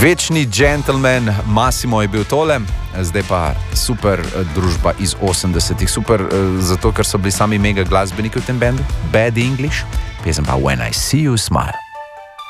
Večni gentleman Massimo je bil tole, zdaj pa super družba iz 80-ih. Super zato, ker so bili sami mega glasbeniki v tem bendu. Bad English, pesem pa When I See You Smile.